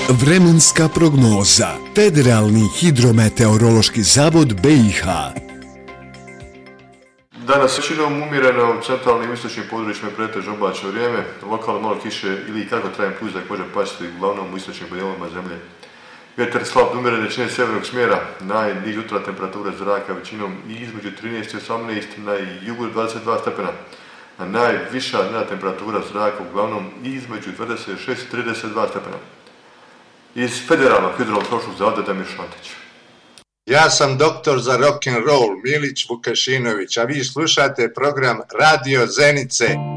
Vremenska prognoza. Federalni hidrometeorološki zavod BiH. Danas većinom umjereno u centralnim i istočnim područjima pretežno oblačno vrijeme, lokalno malo kiše ili kako trajan plus također pasti uglavnom u istočnim dijelovima zemlje. Vjetar slab umjeren većine sjevernog smjera, najniža jutra temperatura zraka većinom i između 13 i 18, na jugu 22 stepena, a najviša dnevna temperatura zraka uglavnom između 26 i 32 stepena. Iz Federalnog hidrometeorološkog zavoda Damir Šantić. Ja sam doktor za rock'n'roll Milić Vukašinović, a vi slušate program Radio Zenice.